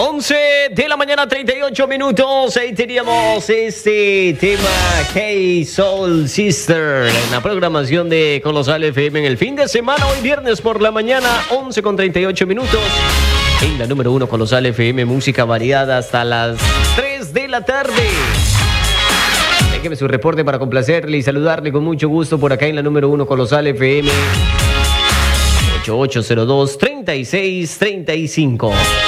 11 de la mañana, 38 minutos. Ahí teníamos este tema K-Soul Sister en la programación de Colosal FM en el fin de semana. Hoy viernes por la mañana, 11 con 38 minutos. En la número 1 Colosal FM, música variada hasta las 3 de la tarde. Déjeme su reporte para complacerle y saludarle con mucho gusto por acá en la número 1 Colosal FM. 8802-3635.